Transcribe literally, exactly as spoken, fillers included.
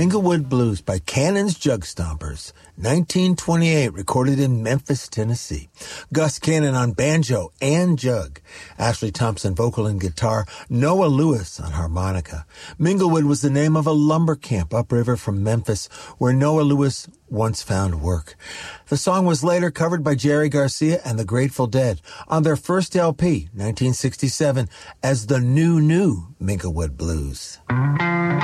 Minglewood Blues by Cannon's Jug Stompers, nineteen twenty-eight, recorded in Memphis, Tennessee. Gus Cannon on banjo and jug. Ashley Thompson vocal and guitar. Noah Lewis on harmonica. Minglewood was the name of a lumber camp upriver from Memphis where Noah Lewis once found work. The song was later covered by Jerry Garcia and the Grateful Dead on their first L P, nineteen sixty-seven, as the New New Minglewood Blues.